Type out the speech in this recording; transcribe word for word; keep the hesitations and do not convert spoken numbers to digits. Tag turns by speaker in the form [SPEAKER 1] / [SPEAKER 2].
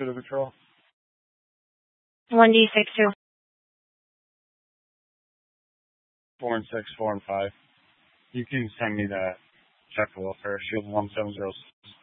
[SPEAKER 1] to the patrol?
[SPEAKER 2] one D six two.
[SPEAKER 1] Four and six, four and five. You can send me that check for welfare, shield one seven zero six.